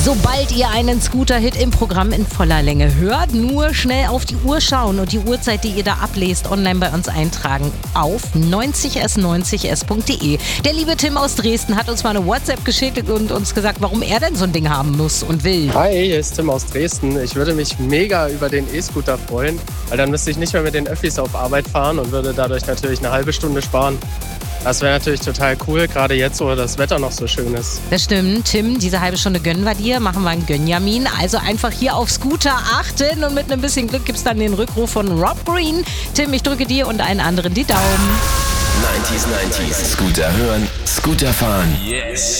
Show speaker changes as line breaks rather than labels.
Sobald ihr einen Scooter-Hit im Programm in voller Länge hört, nur schnell auf die Uhr schauen und die Uhrzeit, die ihr da ablest, online bei uns eintragen auf 90s90s.de. Der liebe Tim aus Dresden hat uns mal eine WhatsApp geschickt und uns gesagt, warum er denn so ein Ding haben muss und will.
Hi, hier ist Tim aus Dresden. Ich würde mich mega über den E-Scooter freuen, weil dann müsste ich nicht mehr mit den Öffis auf Arbeit fahren und würde dadurch natürlich eine halbe Stunde sparen. Das wäre natürlich total cool, gerade jetzt, wo das Wetter noch so schön ist.
Das stimmt, Tim, diese halbe Stunde gönnen wir dir, machen wir einen Gönjamin. Also einfach hier auf Scooter achten und mit ein bisschen Glück gibt's dann den Rückruf von Rob Green. Tim, ich drücke dir und allen anderen die Daumen.
90s, 90s. Scooter hören, Scooter fahren. Yes.